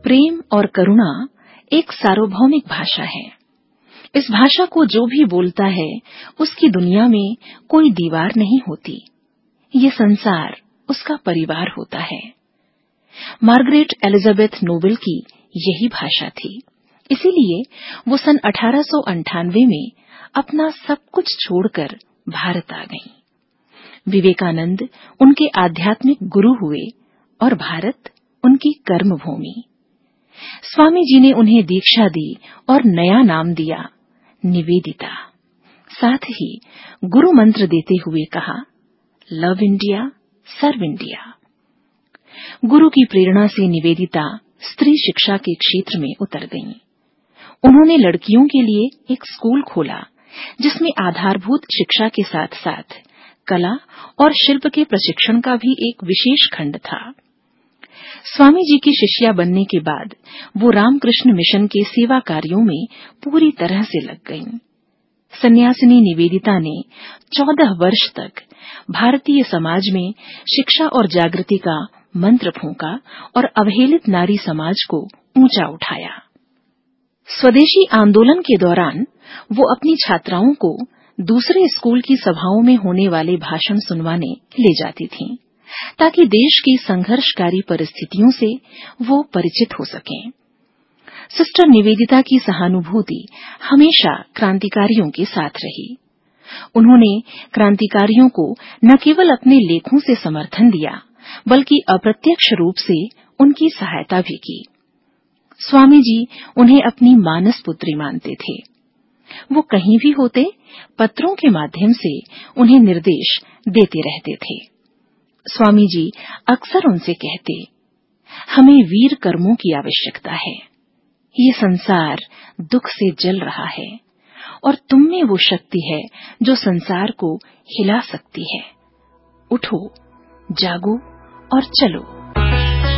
प्रेम और करुणा एक सार्वभौमिक भाषा है। इस भाषा को जो भी बोलता है उसकी दुनिया में कोई दीवार नहीं होती। ये संसार उसका परिवार होता है। मार्गरेट एलिजाबेथ नोबेल की यही भाषा थी। इसीलिए वो सन 1898 में अपना सब कुछ छोड़कर भारत आ गईं। विवेकानंद उनके आध्यात्मिक गुरु हुए और भारत उनकी कर्मभूमि। स्वामी जी ने उन्हें दीक्षा दी और नया नाम दिया, निवेदिता। साथ ही गुरु मंत्र देते हुए कहा, लव इंडिया, सर्व इंडिया। गुरु की प्रेरणा से निवेदिता स्त्री शिक्षा के क्षेत्र में उतर गईं। उन्होंने लड़कियों के लिए एक स्कूल खोला जिसमें आधारभूत शिक्षा के साथ साथ कला और शिल्प के प्रशिक्षण का भी एक विशेष खंड था। स्वामी जी की शिष्या बनने के बाद वो रामकृष्ण मिशन के सेवा कार्यों में पूरी तरह से लग गईं। सन्यासिनी निवेदिता ने 14 वर्ष तक भारतीय समाज में शिक्षा और जागृति का मंत्र फूंका और अवहेलित नारी समाज को ऊंचा उठाया। स्वदेशी आंदोलन के दौरान वो अपनी छात्राओं को दूसरे स्कूल की सभाओं में होने वाले भाषण सुनवाने ले जाती थीं, ताकि देश की संघर्षकारी परिस्थितियों से वो परिचित हो सकें। सिस्टर निवेदिता की सहानुभूति हमेशा क्रांतिकारियों के साथ रही। उन्होंने क्रांतिकारियों को न केवल अपने लेखों से समर्थन दिया, बल्कि अप्रत्यक्ष रूप से उनकी सहायता भी की। स्वामी जी उन्हें अपनी मानस पुत्री मानते थे। वो कहीं भी होते, पत्रों के माध्यम से उन्हें निर्देश देते रहते थे। स्वामी जी अक्सर उनसे कहते, हमें वीर कर्मों की आवश्यकता है। ये संसार दुख से जल रहा है और तुम में वो शक्ति है जो संसार को हिला सकती है। उठो, जागो और चलो।